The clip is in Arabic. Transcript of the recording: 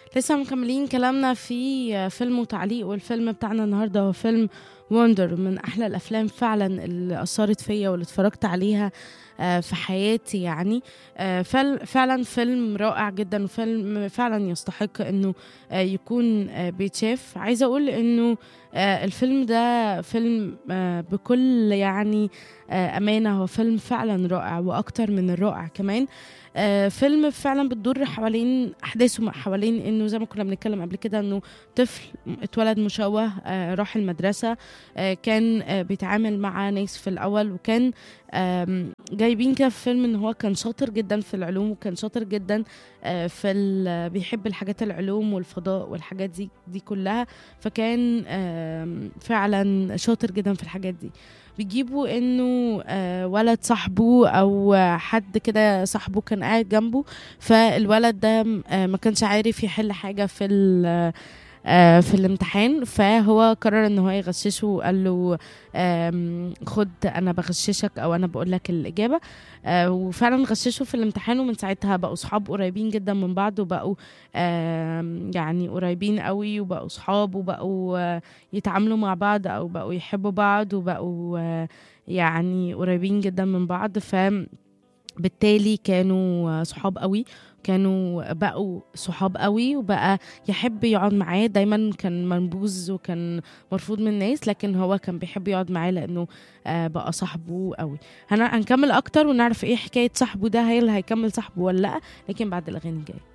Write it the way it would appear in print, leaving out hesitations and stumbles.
لسه مكملين كلامنا في فيلم وتعليق، والفيلم بتاعنا النهارده هو فيلم وندر، من احلى الافلام فعلا اللي اثرت فيا واللي اتفرجت عليها في حياتي يعني. فعلا فيلم رائع جدا، وفيلم فعلا يستحق انه يكون بيتشاف. عايزه اقول انه الفيلم ده فيلم بكل يعني امانه، هو فيلم فعلا رائع واكتر من الرائع كمان. فيلم فعلا بتدور حوالين احداثه، حوالين انه زي ما كنا بنتكلم قبل كده، انه طفل اتولد مشوه، راح المدرسه، كان بيتعامل مع ناس في الاول، وكان جايبين كده في فيلم ان هو كان شاطر جدا في العلوم، وكان شاطر جدا بيحب الحاجات العلوم والفضاء والحاجات دي كلها. فكان فعلا شاطر جدا في الحاجات دي. بيجيبوا انه ولد صاحبه او حد كده صاحبه كان قاعد جنبه، فالولد ده ما كانش عارف يحل حاجة في الامتحان، فهو قرر ان هو يغششه، وقال له خد انا بغششك او انا بقول لك الاجابه. وفعلا غششه في الامتحان، ومن ساعتها بقوا صحاب قريبين جدا من بعض، وبقوا يعني قريبين قوي، وبقوا صحاب، وبقوا يتعاملوا مع بعض، او بقوا يحبوا بعض، وبقوا يعني قريبين جدا من بعض. بالتالي كانوا صحاب قوي، كانوا بقوا صحاب قوي، وبقى يحب يقعد معاه دايما. كان منبوذ وكان مرفوض من الناس، لكن هو كان بيحب يقعد معاه لانه بقى صاحبه قوي. هنكمل اكتر ونعرف ايه حكاية صاحبه ده، هل هيكمل صاحبه ولا لا، لكن بعد الاغاني الجاية.